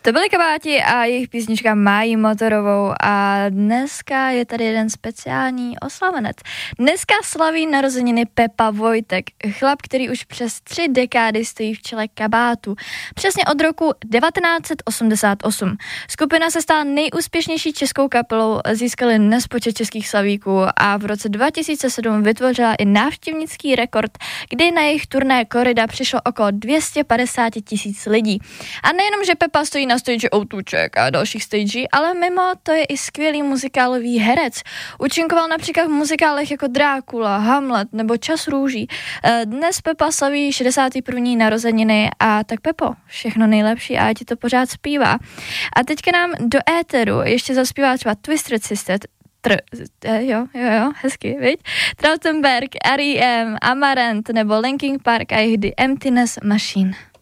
To byly Kabáti a jejich písnička Májí motorovou a dneska je tady jeden speciální oslavenec. Dneska slaví narozeniny Pepa Vojtek, chlap, který už přes 3 dekády stojí v čele Kabátů. Přesně od roku 1988. Skupina se stala nejúspěšnější českou kapelou, získali nespočet českých slavíků a v roce 2007 vytvořila i návštěvnický rekord, kdy na jejich turné Korida přišlo okolo 250 000 lidí. A nejenom, že Pepa stojí na stage O2 a dalších stagí, ale mimo to je i skvělý muzikálový herec. Účinkoval například v muzikálech jako Drákula, Hamlet nebo Čas růží. Dnes Pepa slaví 61. narozeniny a tak Pepo, všechno nejlepší a ti to pořád zpívá. A teďka nám do éteru ještě zaspívá třeba Twisted Sister, jo, hezky, viď? Trautenberg, R.E.M., Amarant nebo Linkin Park a jejich The Emptiness Machine.